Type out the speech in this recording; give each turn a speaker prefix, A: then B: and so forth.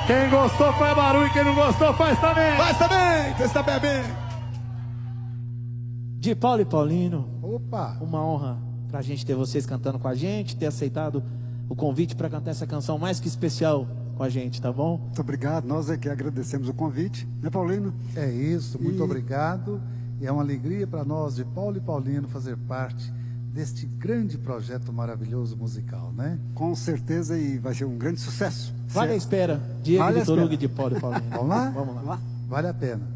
A: Quem gostou faz barulho, quem não gostou faz também.
B: Faz também, você está bebendo.
C: De Paulo e Paulino.
D: Opa!
C: Uma honra pra gente ter vocês cantando com a gente, ter aceitado o convite pra cantar essa canção mais que especial com a gente, tá bom?
B: Muito obrigado, nós é que agradecemos o convite, né, Paulino?
D: É isso, muito obrigado. E é uma alegria para nós, de Paulo e Paulino, fazer parte deste grande projeto maravilhoso musical, né?
B: Com certeza, e vai ser um grande sucesso.
C: Vale a espera. Diego
B: Vale a
C: Vitor Hugo
B: espera.
C: de Paulo e Paulino.
D: Vamos lá?
C: Vamos lá.
D: Vale a pena.